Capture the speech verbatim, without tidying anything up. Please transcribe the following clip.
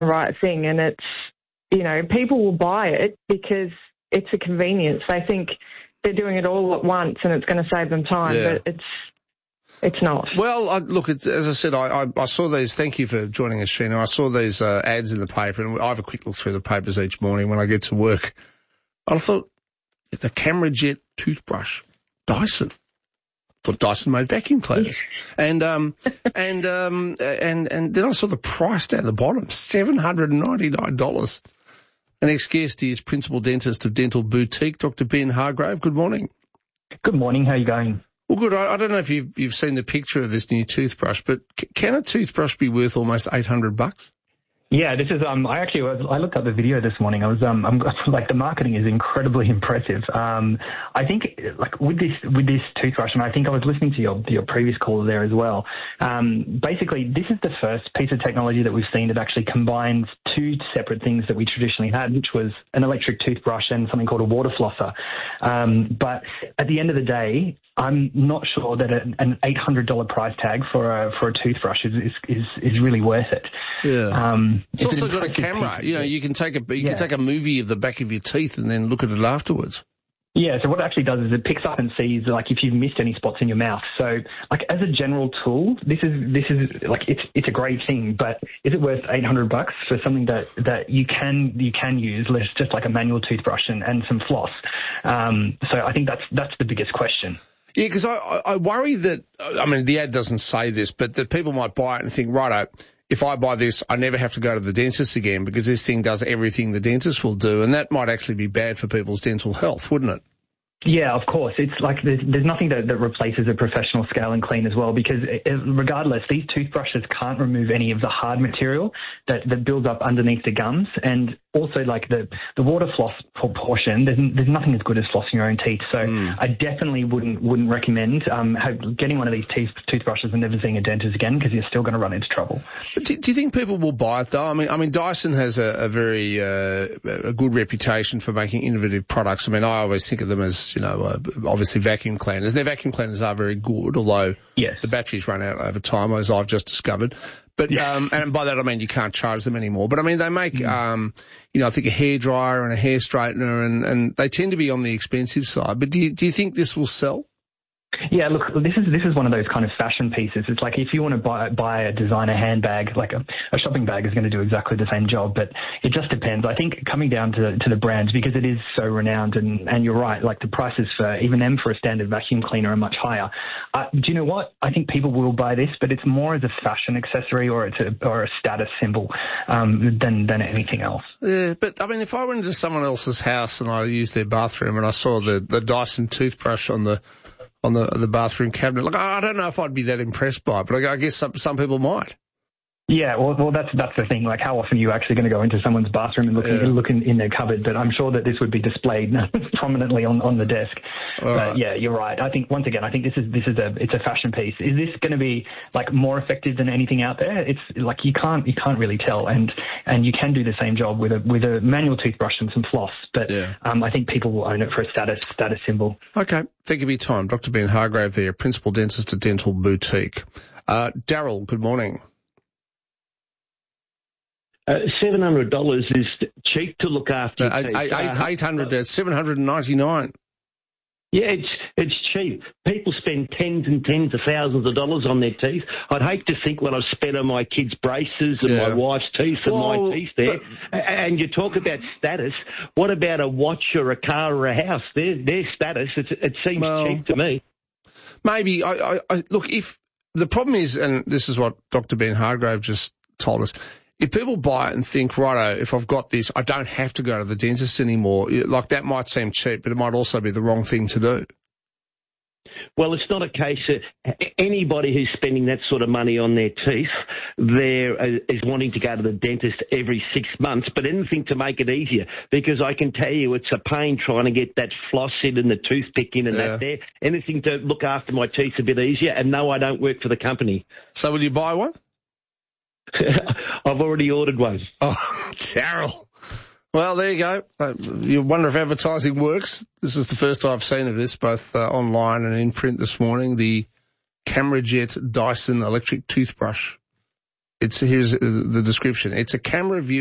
the right thing. And it's, you know, people will buy it because it's a convenience. They think they're doing it all at once and it's going to save them time, Yeah. but it's it's not. Well, I, look, it's, as I said, I, I, I saw these. Thank you for joining us, Sheena. I saw these uh, ads in the paper, and I have a quick look through the papers each morning when I get to work. I thought, the Camera Jet toothbrush, Dyson. I thought Dyson made vacuum cleaners. and um and um and and then I saw the price down the bottom, seven hundred ninety-nine dollars. Our next guest is Principal Dentist of Dental Boutique, Doctor Ben Hargrave. Good morning. Good morning. How are you going? Well, good. I, I don't know if you've you've seen the picture of this new toothbrush, but c- can a toothbrush be worth almost eight hundred bucks? Yeah, this is, um, I actually, was, I looked up the video this morning. I was, um, I'm, like, the marketing is incredibly impressive. Um, I think, like, with this, with this toothbrush, and I think I was listening to your, to your previous caller there as well. Um, basically, this is the first piece of technology that we've seen that actually combines two separate things that we traditionally had, which was an electric toothbrush and something called a water flosser. Um, but at the end of the day, I'm not sure that an eight hundred dollars price tag for a, for a toothbrush is, is, is, is really worth it. Yeah. Um, it's, it's also got a camera. You know, you can take a, you yeah. can take a movie of the back of your teeth and then look at it afterwards. Yeah, so what it actually does is it picks up and sees, like, if you've missed any spots in your mouth. So, like, as a general tool, this is, this is, like, it's, it's a great thing, but is it worth eight hundred bucks for something that, that you can, you can use, less just like a manual toothbrush and, and some floss? Um, so I think that's, that's the biggest question. Yeah, because I, I worry that, I mean, the ad doesn't say this, but that people might buy it and think, righto, if I buy this, I never have to go to the dentist again because this thing does everything the dentist will do, and that might actually be bad for people's dental health, wouldn't it? Yeah, of course. It's like there's, there's nothing that, that replaces a professional scale and clean as well, because it, regardless, these toothbrushes can't remove any of the hard material that, that builds up underneath the gums. And also, like the, the water floss portion, there's, there's nothing as good as flossing your own teeth. So mm. I definitely wouldn't wouldn't recommend um, have, getting one of these teeth, toothbrushes and never seeing a dentist again, because you're still going to run into trouble. But do, do you think people will buy it though? I mean, I mean, Dyson has a, a very uh, a good reputation for making innovative products. I mean, I always think of them as, you know, uh, obviously vacuum cleaners. Their vacuum cleaners are very good, although yes. the batteries run out over time, as I've just discovered. But yeah. um, and by that I mean you can't charge them anymore. But I mean they make, mm. um, you know, I think a hairdryer and a hair straightener, and, and they tend to be on the expensive side. But do you, do you think this will sell? Yeah, look, this is this is one of those kind of fashion pieces. It's like if you want to buy buy a designer handbag, like a, a shopping bag is going to do exactly the same job, but it just depends. I think coming down to to the brands, because it is so renowned, and and you're right, like the prices for even them for a standard vacuum cleaner are much higher. Uh, do you know what? I think people will buy this, but it's more as a fashion accessory or it's a or a status symbol um, than than anything else. Yeah, but I mean, if I went into someone else's house and I used their bathroom and I saw the the Dyson toothbrush on the on the the bathroom cabinet, like I don't know if I'd be that impressed by it, but I, I guess some some people might. Yeah, well, well, that's that's the thing. Like, how often are you actually going to go into someone's bathroom and look, yeah. in, look in, in their cupboard? But I'm sure that this would be displayed prominently on, on the desk. All but right. yeah, you're right. I think once again, I think this is this is a it's a fashion piece. Is this going to be like more effective than anything out there? It's like you can't you can't really tell, and and you can do the same job with a with a manual toothbrush and some floss. But yeah. um, I think people will own it for a status status symbol. Okay, thank you for your time, Doctor Ben Hargrave, there, Principal Dentist at Dental Boutique. Uh, Daryl, good morning. Uh, seven hundred dollars is cheap to look after your uh, teeth. Eight, eight, eight hundred, uh, seven hundred ninety-nine. Yeah, it's it's cheap. People spend tens and tens of thousands of dollars on their teeth. I'd hate to think what I've spent on my kids' braces and yeah. my wife's teeth and well, my teeth there. But, and you talk about status. What about a watch or a car or a house? Their their status. It's, it seems well, cheap to me. Maybe. I, I, I look. If the problem is, and this is what Doctor Ben Hargrave just told us. If people buy it and think, righto, if I've got this, I don't have to go to the dentist anymore, like that might seem cheap, but it might also be the wrong thing to do. Well, it's not a case of anybody who's spending that sort of money on their teeth there is wanting to go to the dentist every six months, but anything to make it easier, because I can tell you it's a pain trying to get that floss in and the toothpick in and yeah. that there. Anything to look after my teeth a bit easier, and no, I don't work for the company. So will you buy one? I've already ordered one. Oh, Daryl. Well, there you go. Uh, you wonder if advertising works. This is the first I've seen of this, both uh, online and in print this morning. The Camera Jet Dyson electric toothbrush. It's here's the description. It's a camera view